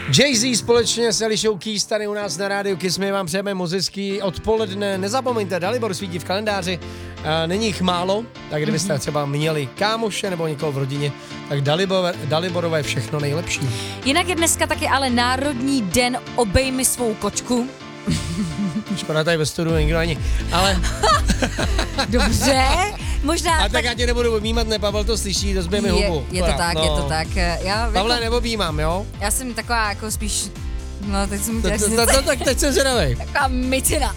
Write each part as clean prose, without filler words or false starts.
Jay-Z společně s Alishou Keys tady u nás na rádiu Kiss, my vám přejeme moc hezký odpoledne. Nezapomeňte, Dalibor svítí v kalendáři, není jich málo, tak kdybyste třeba měli kámoše nebo někoho v rodině, tak Daliborové všechno nejlepší. Jinak je dneska taky ale Národní den obejmi svou kočku. Škoda, tady ve studiu nikdo ani, ale... Dobře, možná... A tak já tě nebudu objímat, ne, Pavel to slyší, rozbije mi hubu. Je to tak, je to tak. Pavle, jako... neobjímám, jo? Já jsem taková jako spíš... No, teď jsem Tak teď jsem zvědavej. Taková mytina.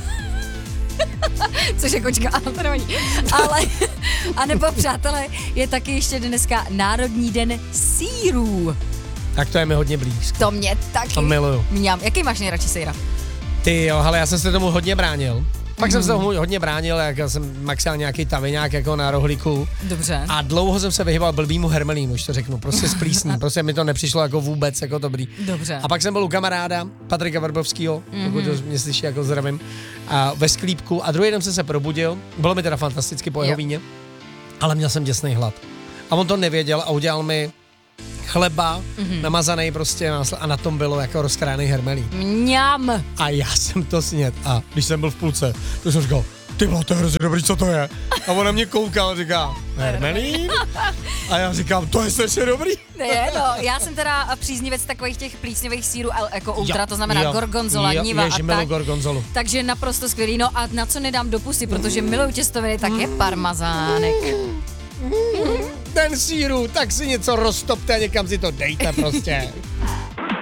Což je kočka, ale to nevadí. Ale, anebo přátelé, je taky ještě dneska Národní den sýrů. Tak to je mi hodně blízko. To mě taky. To miluju. Mňam. Jaký máš nejradši sejra? Ty jo, hele, já jsem se tomu hodně bránil. Pak jsem se tomu hodně bránil, jak jsem maximálně nějaký taviňák jako na rohlíku. Dobře. A dlouho jsem se vyhýbal blbýmu hermelínu, už to řeknu, prostě splísný, prostě mi to nepřišlo jako vůbec jako dobrý. Dobře. A pak jsem byl u kamaráda, Patrika Vrbovskýho, pokud to mě slyší, jako zdravím, a ve sklípku a druhý den jsem se probudil, bylo mi teda fantasticky po jeho víně, ale měl jsem děsný hlad. A on to nevěděl a udělal mi chleba, namazaný prostě a na tom bylo jako rozkrájený hermelín. Mňam. A já jsem to sněd a když jsem byl v půlce, to jsem říkal, ty bylo to hrozně dobrý, co to je? A ona mě koukala a říká, hermelín? A já říkám, to je strašně dobrý. Ne, no, já jsem teda příznivec takových těch plísňových sírů jako ultra, to znamená gorgonzola, niva a tak. Gorgonzolu. Takže naprosto skvělý. No a na co nedám do pusy, protože miluju těstoviny, tak je parmazánek. Ten síru, tak si něco roztopte a někam si to dejte prostě.